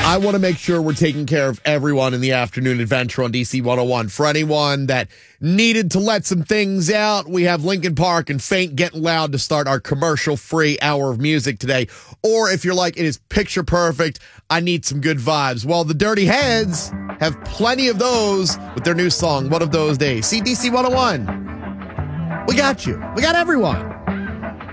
I want to make sure we're taking care of everyone in the afternoon adventure on DC 101. For anyone that needed to let some things out, we have Linkin Park and Faint Getting Loud to start our commercial-free hour of music today. Or if you're like, it is picture perfect, I need some good vibes. Well, the Dirty Heads have plenty of those with their new song, One of Those Days. See, DC 101, we got you. We got everyone.